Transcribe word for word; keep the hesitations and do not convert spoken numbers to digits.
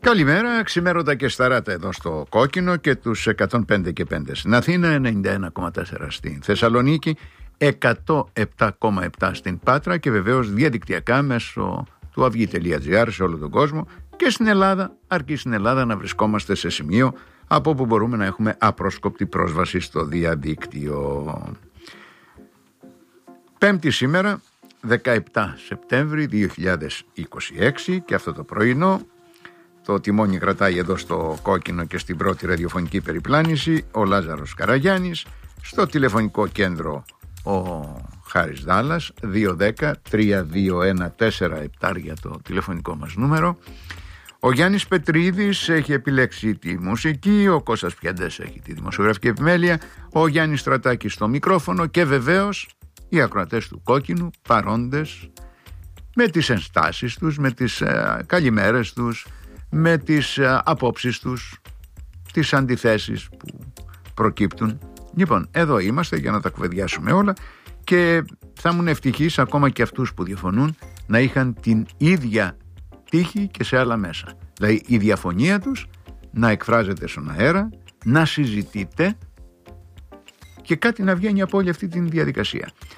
Καλημέρα, ξημέρωτα και σταράτα εδώ στο Κόκκινο και τους εκατόν πέντε και πέντε στην Αθήνα, ενενήντα ένα κόμμα τέσσερα στην Θεσσαλονίκη, εκατόν επτά κόμμα επτά στην Πάτρα και βεβαίως διαδικτυακά μέσω του αυγή τελεία τζι άρ σε όλο τον κόσμο και στην Ελλάδα, αρκεί στην Ελλάδα να βρισκόμαστε σε σημείο από όπου μπορούμε να έχουμε απρόσκοπτη πρόσβαση στο διαδίκτυο. Πέμπτη σήμερα, δεκαεπτά Σεπτέμβρη δύο χιλιάδες είκοσι έξι, και αυτό το πρωινό το τιμόνι κρατάει εδώ στο Κόκκινο και στην πρώτη ραδιοφωνική περιπλάνηση ο Λάζαρος Καραγιάννης, στο τηλεφωνικό κέντρο ο Χάρης Δάλλας, δύο δέκα τρία δύο ένα τέσσερα επτά για το τηλεφωνικό μας νούμερο. Ο Γιάννης Πετρίδης έχει επιλέξει τη μουσική, ο Κώστας Πιαντές έχει τη δημοσιογραφική επιμέλεια, ο Γιάννης Στρατάκης στο μικρόφωνο και βεβαίως οι ακροατές του Κόκκινου παρόντες με τις ενστάσεις τους, με τις ε, καλημέρες τους, με τις ε, απόψεις τους, τις αντιθέσεις που προκύπτουν. Λοιπόν, εδώ είμαστε για να τα κουβεντιάσουμε όλα και θα ήμουν ευτυχής ακόμα και αυτούς που διαφωνούν να είχαν την ίδια τύχη και σε άλλα μέσα. Δηλαδή η διαφωνία τους να εκφράζεται στον αέρα, να συζητείτε και κάτι να βγαίνει από όλη αυτή την διαδικασία.